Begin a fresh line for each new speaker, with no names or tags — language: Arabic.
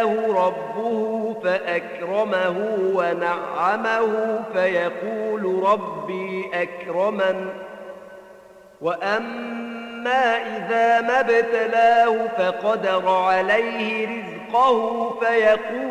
ابتلاه ربه فأكرمه ونعمه فيقول ربي أكرمن وأما إذا ما ابتلاه فقدر عليه رزقه فيقول